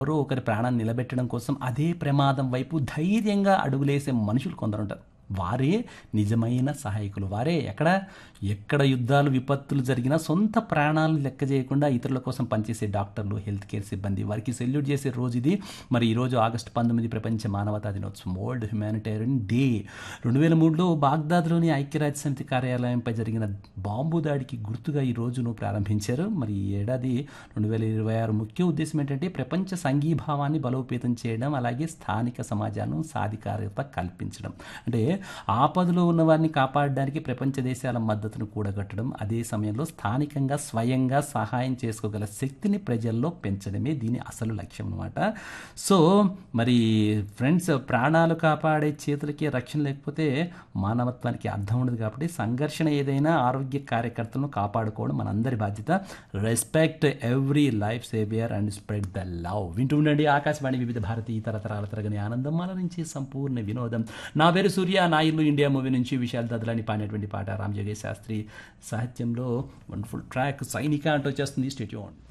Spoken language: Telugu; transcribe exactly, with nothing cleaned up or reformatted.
ఎవరో ఒకరి ప్రాణాన్ని నిలబెట్టడం కోసం అదే ప్రమాదం వైపు ధైర్యంగా అడుగులేసే మనుషులు కొందరుంటారు. వారే నిజమైన సహాయకులు. వారే ఎక్కడ ఎక్కడ యుద్ధాలు, విపత్తులు జరిగినా సొంత ప్రాణాలను లెక్క చేయకుండా ఇతరుల కోసం పనిచేసే డాక్టర్లు, హెల్త్ కేర్ సిబ్బంది, వారికి సెల్యూట్ చేసే రోజు ఇది. మరి ఈరోజు ఆగస్టు పంతొమ్మిది ప్రపంచ మానవతా దినోత్సవం, వరల్డ్ హ్యుమానిటేరియన్ డే. రెండు వేల మూడులో బాగ్దాద్లోని ఐక్యరాజ్య సమితి కార్యాలయంపై జరిగిన బాంబు దాడికి గుర్తుగా ఈ రోజును ప్రారంభించారు. మరి ఈ ఏడాది రెండు వేల ఇరవై ఆరు ముఖ్య ఉద్దేశం ఏంటంటే ప్రపంచ సంఘీభావాన్ని బలోపేతం చేయడం, అలాగే స్థానిక సమాజాలను సాధికారత కల్పించడం. అంటే ఆపదలో ఉన్న వారిని కాపాడడానికి ప్రపంచ దేశాల మద్దతును కూడగట్టడం, అదే సమయంలో స్థానికంగా స్వయంగా సహాయం చేసుకోగల శక్తిని ప్రజల్లో పెంచడమే దీని అసలు లక్ష్యం అనమాట. సో మరి ఫ్రెండ్స్, ప్రాణాలు కాపాడే చేతులకి రక్షణ లేకపోతే మానవత్వానికి అర్థం ఉండదు. కాబట్టి సంఘర్షణ ఏదైనా ఆరోగ్య కార్యకర్తలను కాపాడుకోవడం మనందరి బాధ్యత. Respect every life saviour and spread the love. వింటూ ఉండండి ఆకాశవాణి వివిధ భారతి, తరతరాల తరగని ఆనందం, అలరించి సంపూర్ణ వినోదం. నా పేరు సూర్య. నా ఇల్లు ఇండియా మూవీ నుంచి విశాల్ దద్లాని పాడినటువంటి పాట రామ్ జోగేష్ శాస్త్రి సాహిత్యంలో వండర్ఫుల్ ట్రాక్ సైనిక అంటూ వచ్చేస్తుంది. స్టేట్ యూన్.